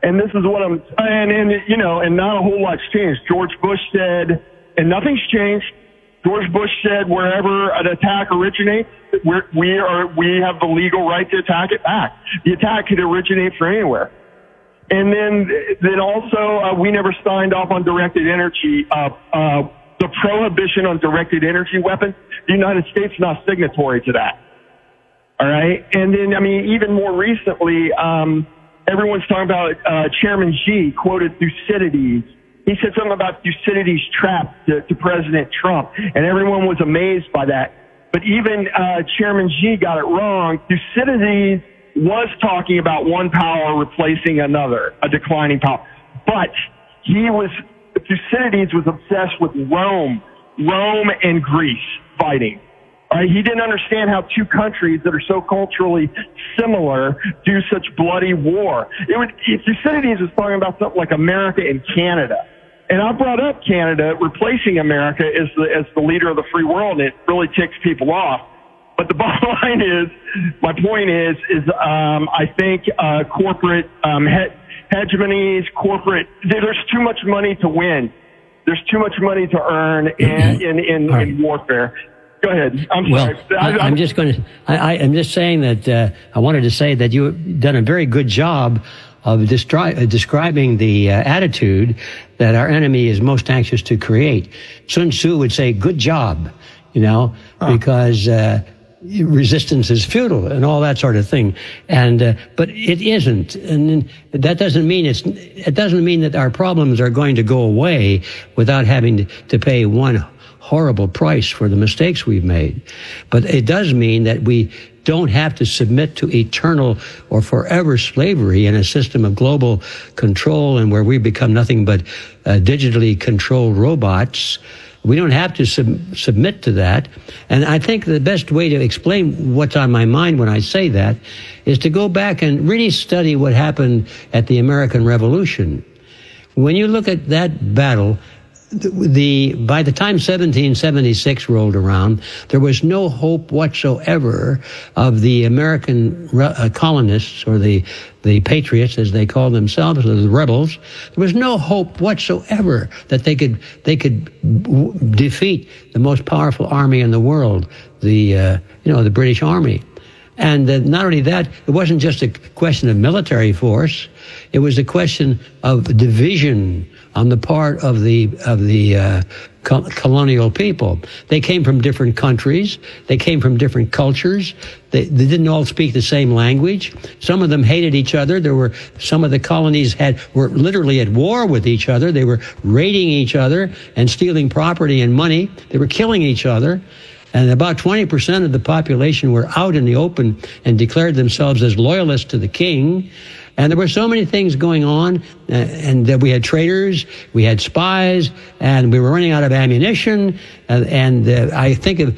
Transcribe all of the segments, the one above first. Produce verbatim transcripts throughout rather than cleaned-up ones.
And this is what I'm, and, and, you know, and not a whole lot's changed. George Bush said, and nothing's changed. George Bush said, wherever an attack originates, we're, we are, we have the legal right to attack it back. The attack could originate from anywhere. And then, then also, uh, we never signed off on directed energy, uh, uh, the prohibition on directed energy weapons. The United States is not signatory to that. All right. And then, I mean, even more recently, um, everyone's talking about, uh, Chairman Xi quoted Thucydides. He said something about Thucydides' trap to, to President Trump, and everyone was amazed by that. But even, uh, Chairman Xi got it wrong. Thucydides was talking about one power replacing another, a declining power. But he was, Thucydides was obsessed with Rome, Rome and Greece fighting. Right? He didn't understand how two countries that are so culturally similar do such bloody war. It would, Thucydides was talking about something like America and Canada. And I brought up Canada replacing America as the, as the leader of the free world, and it really ticks people off. But the bottom line is, my point is, is um, I think uh, corporate um, he- hegemonies, corporate, there's too much money to win. There's too much money to earn in, in, in, right. in warfare. Go ahead. I'm well, sorry. I, I, I'm just going to, I, I'm just saying that uh, I wanted to say that you've done a very good job of destri- uh, describing the uh, attitude that our enemy is most anxious to create. Sun Tzu would say, good job, you know, huh. because uh, resistance is futile and all that sort of thing. And uh, but it isn't. And that doesn't mean it's, it doesn't mean that our problems are going to go away without having to, to pay one horrible price for the mistakes we've made. But it does mean that we don't have to submit to eternal or forever slavery in a system of global control and where we become nothing but uh, digitally controlled robots. We don't have to sub- submit to that. And I think the best way to explain what's on my mind when I say that is to go back and really study what happened at the American Revolution. When you look at that battle, The, the by the time seventeen seventy-six rolled around, there was no hope whatsoever of the American re- uh, colonists or the the patriots, as they call themselves, or the rebels. There was no hope whatsoever that they could they could w- defeat the most powerful army in the world, the uh, you know the British Army. And uh, not only that, it wasn't just a question of military force; it was a question of division on the part of the of the uh, co- colonial people. They came from different countries. They came from different cultures. They, they didn't all speak the same language. Some of them hated each other. There were some of the colonies had were literally at war with each other. They were raiding each other and stealing property and money. They were killing each other. And about twenty percent of the population were out in the open and declared themselves as loyalists to the king. And there were so many things going on, uh, and uh, we had traitors, we had spies, and we were running out of ammunition. Uh, and uh, I think of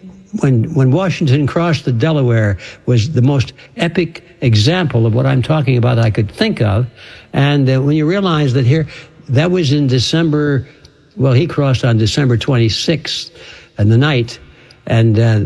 when when Washington crossed the Delaware was the most epic example of what I'm talking about that I could think of. And uh, when you realize that here, that was in December, well, he crossed on December twenty-sixth in the night, and uh,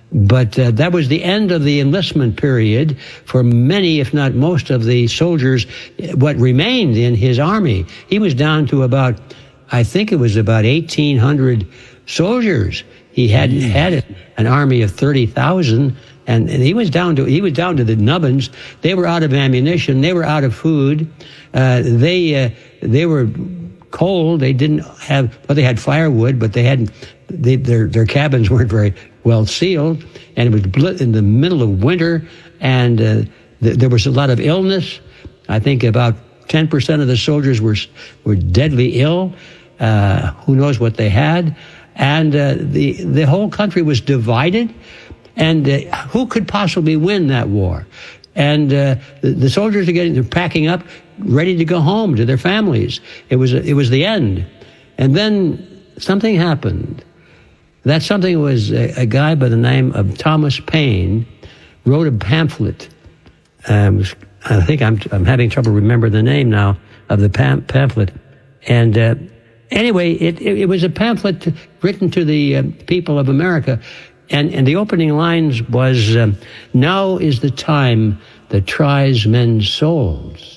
But uh, that was the end of the enlistment period for many, if not most, of the soldiers, what remained in his army. He was down to about, I think it was about eighteen hundred soldiers. He had mm. had an army of thirty thousand, and, and he was down to he was down to the nubbins. They were out of ammunition. They were out of food. Uh, they uh, they were cold. They didn't have, well, they had firewood, but they hadn't. They, their their cabins weren't very well sealed, and it was in the middle of winter, and uh, th- there was a lot of illness. I think about ten percent of the soldiers were were deadly ill. Uh, who knows what they had? And uh, the the whole country was divided, and uh, who could possibly win that war? And uh, the, the soldiers are getting, they're packing up, ready to go home to their families. It was it was the end, and then something happened. That something was a, a guy by the name of Thomas Paine wrote a pamphlet. Um, I think I'm I'm having trouble remembering the name now of the pam- pamphlet. And uh, anyway, it, it it was a pamphlet to, written to the uh, people of America, and and the opening lines was, um, "Now is the time that tries men's souls."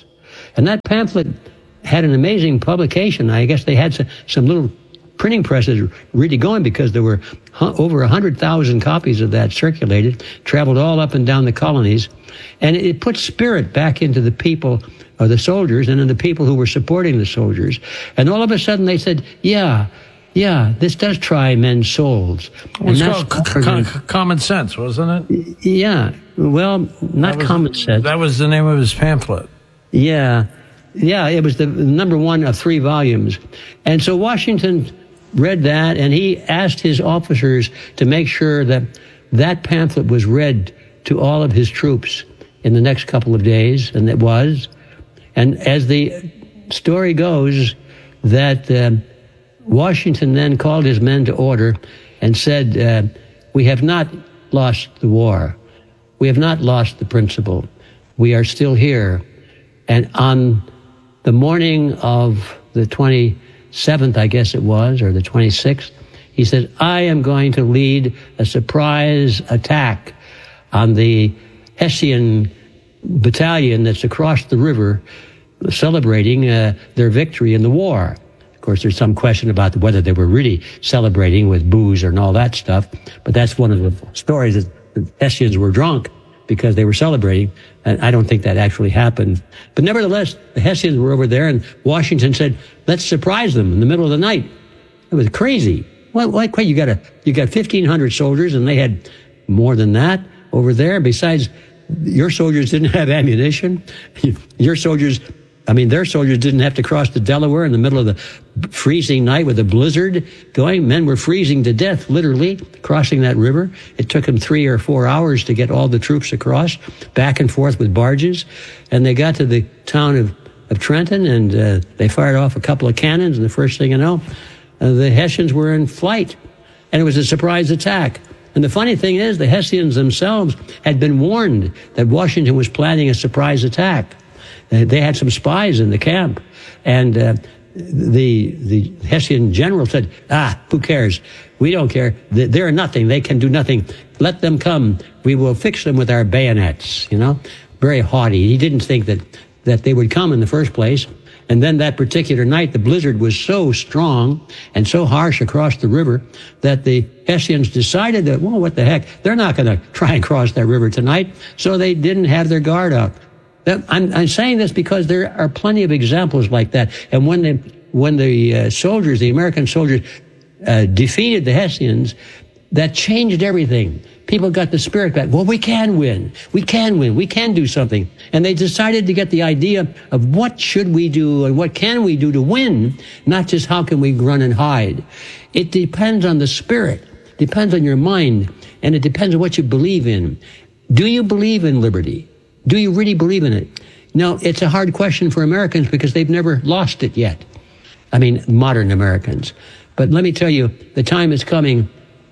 And that pamphlet had an amazing publication. I guess they had some, some little printing presses really going because there were hu- over one hundred thousand copies of that circulated, traveled all up and down the colonies. And it, it put spirit back into the people, or the soldiers, and in the people who were supporting the soldiers. And all of a sudden they said, yeah, yeah, this does try men's souls. It was called c- c- Common Sense, wasn't it? Yeah. Well, not was, Common Sense. That was the name of his pamphlet. Yeah. Yeah, it was the number one of three volumes. And so Washington read that, and he asked his officers to make sure that that pamphlet was read to all of his troops in the next couple of days, and it was. And as the story goes, that uh, Washington then called his men to order and said, uh, we have not lost the war. We have not lost the principle. We are still here. And on the morning of the twenty-seventh, I guess it was, or the twenty-sixth, he said, I am going to lead a surprise attack on the Hessian battalion that's across the river, celebrating uh, their victory in the war. Of course, there's some question about whether they were really celebrating with booze and all that stuff, but that's one of the stories, that the Hessians were drunk because they were celebrating, and I don't think that actually happened. But nevertheless, the Hessians were over there, and Washington said, let's surprise them in the middle of the night. It was crazy. Why, why, why you got a, you got fifteen hundred soldiers, and they had more than that over there. Besides, your soldiers didn't have ammunition. Your soldiers, I mean, their soldiers didn't have to cross the Delaware in the middle of the freezing night with a blizzard going. Men were freezing to death, literally, crossing that river. It took them three or four hours to get all the troops across, back and forth with barges. And they got to the town of, of Trenton, and uh, they fired off a couple of cannons, and the first thing you know, uh, the Hessians were in flight. And it was a surprise attack. And the funny thing is, the Hessians themselves had been warned that Washington was planning a surprise attack. Uh, they had some spies in the camp. And uh, the the Hessian general said, ah, who cares? We don't care. They're nothing. They can do nothing. Let them come. We will fix them with our bayonets, you know. Very haughty. He didn't think that, that they would come in the first place. And then that particular night, the blizzard was so strong and so harsh across the river that the Hessians decided that, well, what the heck, they're not going to try and cross that river tonight. So they didn't have their guard out. I'm, I'm saying this because there are plenty of examples like that. And when the, when the uh, soldiers, the American soldiers, uh, defeated the Hessians, that changed everything. People got the spirit back. Well, we can win. We can win. We can do something. And they decided to get the idea of what should we do and what can we do to win, not just how can we run and hide. It depends on the spirit, depends on your mind, and it depends on what you believe in. Do you believe in liberty? Do you really believe in it? Now, it's a hard question for Americans because they've never lost it yet. I mean, modern Americans. But let me tell you, the time is coming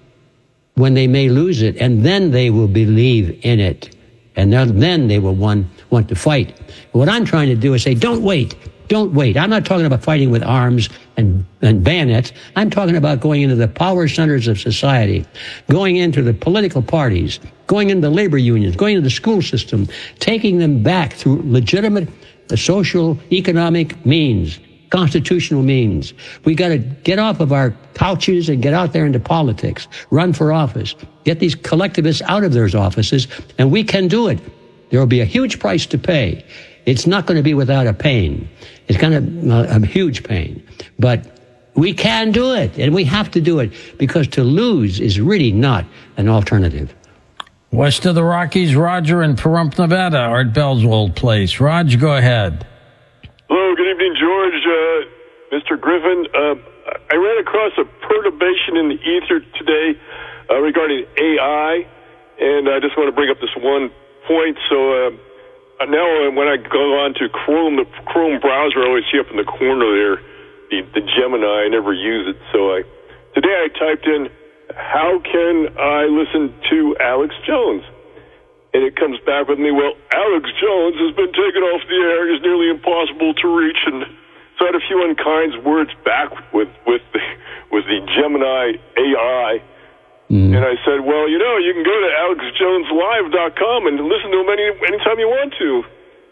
when they may lose it, and then they will believe in it. And then they will want, want to fight. What I'm trying to do is say, don't wait. Don't wait. I'm not talking about fighting with arms and, and bayonets. I'm talking about going into the power centers of society, going into the political parties, going into the labor unions, going into the school system, taking them back through legitimate uh, social, economic means, constitutional means. We got to get off of our couches and get out there into politics, run for office, get these collectivists out of those offices, and we can do it. There will be a huge price to pay. It's not going to be without a pain. It's going to uh, a huge pain, but we can do it, and we have to do it because to lose is really not an alternative. West of the Rockies, Roger in Pahrump, Nevada, Art Bell's old place. Raj, go ahead. Hello, good evening, George, uh, Mister Griffin. Uh, I ran across a perturbation in the ether today uh, regarding A I, and I just want to bring up this one point. So uh, now when I go on to Chrome, the Chrome browser, I always see up in the corner there the, the Gemini. I never use it. So I today I typed in, how can I listen to Alex Jones? And it comes back with me, well, Alex Jones has been taken off the air. He's nearly impossible to reach. And so I had a few unkind words back with, with, the, with the Gemini A I. Mm. And I said, well, you know, you can go to alex jones live dot com and listen to him any anytime you want to.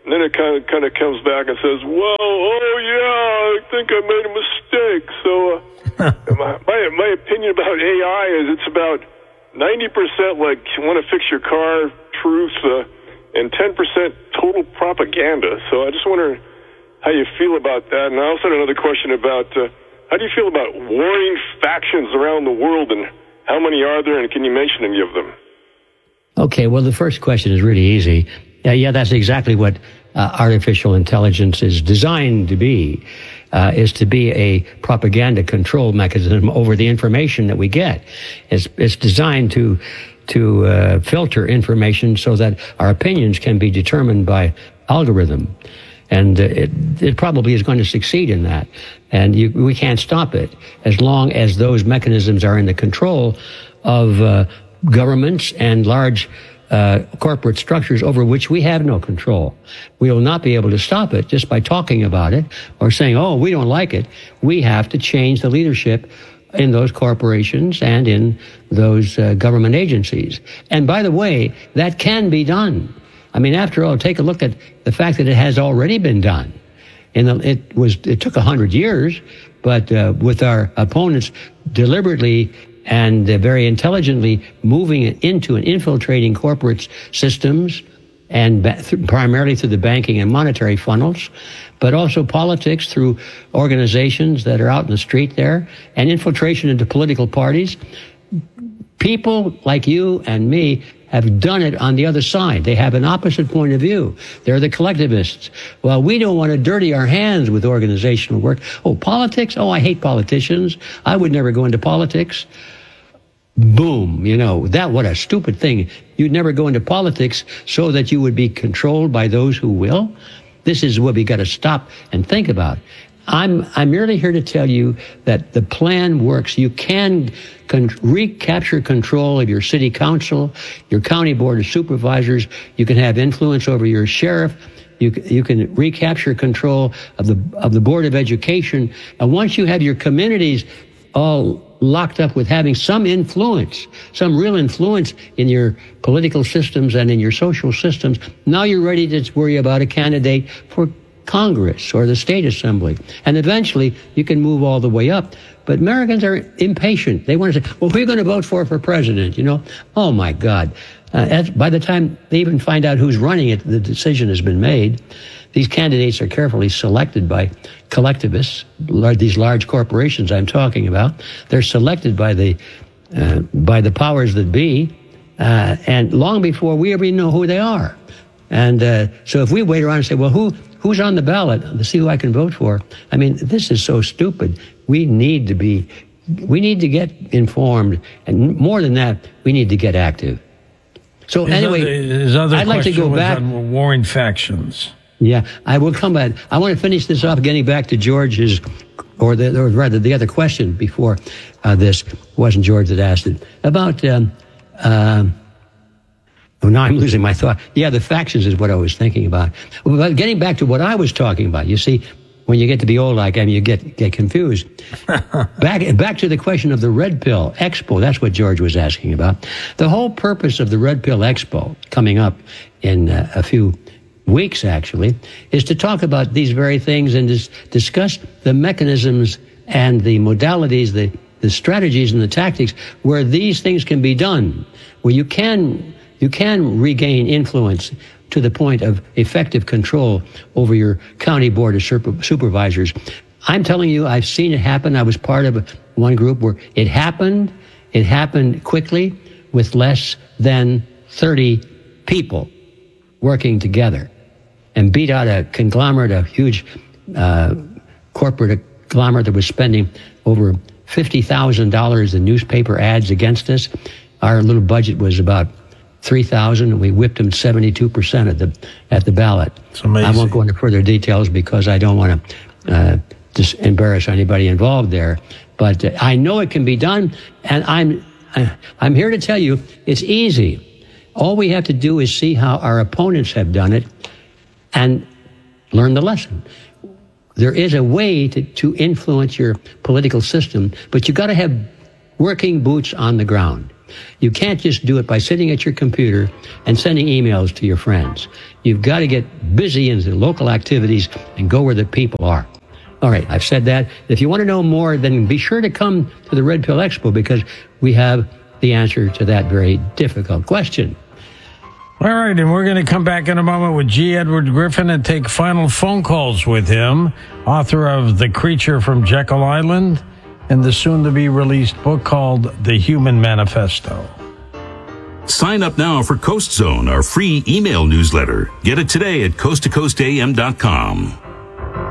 and then it kind of kind of comes back and says, "Whoa, oh yeah, I think I made a mistake." So uh, my, my my opinion about A I is it's about ninety percent like you want to fix your car, truth, uh, and ten percent total propaganda. So I just wonder how you feel about that. And I also had another question about uh, how do you feel about warring factions around the world, and how many are there, and can you mention any of them? Okay, well, the first question is really easy. Uh, yeah, that's exactly what uh, artificial intelligence is designed to be, uh, is to be a propaganda control mechanism over the information that we get. It's, it's designed to to uh, filter information so that our opinions can be determined by algorithm. And uh, it, it probably is going to succeed in that. And you, we can't stop it as long as those mechanisms are in the control of uh, governments and large uh, corporate structures over which we have no control. We will not be able to stop it just by talking about it or saying, oh, we don't like it. We have to change the leadership in those corporations and in those uh, government agencies. And by the way, that can be done. I mean, after all, take a look at the fact that it has already been done. And it was it took a hundred years, but uh, with our opponents deliberately and uh, very intelligently moving it into and infiltrating corporate systems, and ba- th- primarily through the banking and monetary funnels, but also politics through organizations that are out in the street there, and infiltration into political parties. People like you and me have done it on the other side. They have an opposite point of view. They're the collectivists. Well, we don't want to dirty our hands with organizational work. Oh, politics? Oh, I hate politicians. I would never go into politics. Boom, you know, that, what a stupid thing. You'd never go into politics so that you would be controlled by those who will. This is what we got to stop and think about. I'm I'm merely here to tell you that the plan works. You can con- recapture control of your city council, your county board of supervisors. You can have influence over your sheriff. You you can recapture control of the of the board of education. And once you have your communities all locked up with having some influence, some real influence in your political systems and in your social systems, now you're ready to worry about a candidate for Congress or the state assembly. And eventually you can move all the way up. But Americans are impatient. They want to say, well, who are you going to vote for for president? You know, oh my God. Uh, by the time they even find out who's running it, the decision has been made. These candidates are carefully selected by collectivists, these large corporations I'm talking about. They're selected by the uh, by the powers that be, uh, and long before we ever even know who they are. And uh, so if we wait around and say, well, who who's on the ballot to see who I can vote for? I mean, this is so stupid. We need to be, we need to get informed, and more than that, we need to get active. So his anyway, other, his other I'd like to go back. On warring factions. Yeah, I will come back. I want to finish this off, getting back to George's, or, the, or rather the other question before uh, this. It wasn't George that asked it. About, um, uh, oh, now I'm losing my thought. Yeah, the factions is what I was thinking about. But getting back to what I was talking about, you see, when you get to be old like I am, you get get confused. back back to the question of the Red Pill Expo. That's what George was asking about. The whole purpose of the Red Pill Expo, coming up in uh, a few weeks actually, is to talk about these very things and dis- discuss the mechanisms and the modalities, the, the strategies and the tactics where these things can be done, where you can you can regain influence to the point of effective control over your county board of super- supervisors. I'm telling you, I've seen it happen. I was part of one group where it happened. It happened quickly with less than thirty people working together, and beat out a conglomerate, a huge uh, corporate conglomerate that was spending over fifty thousand dollars in newspaper ads against us. Our little budget was about three thousand dollars, and we whipped them seventy-two percent at the at the ballot. It's amazing. I won't go into further details because I don't want to uh, just embarrass anybody involved there. But uh, I know it can be done, and I'm uh, I'm here to tell you it's easy. All we have to do is see how our opponents have done it and learn the lesson. There is a way to, to influence your political system, but you got to have working boots on the ground. You can't just do it by sitting at your computer and sending emails to your friends. You've got to get busy in the local activities and go where the people are. All right, I've said that. If you want to know more, then be sure to come to the Red Pill Expo because we have the answer to that very difficult question. All right, and we're going to come back in a moment with G. Edward Griffin and take final phone calls with him, author of The Creature from Jekyll Island and the soon-to-be-released book called The Human Manifesto. Sign up now for Coast Zone, our free email newsletter. Get it today at coast to coast a m dot com.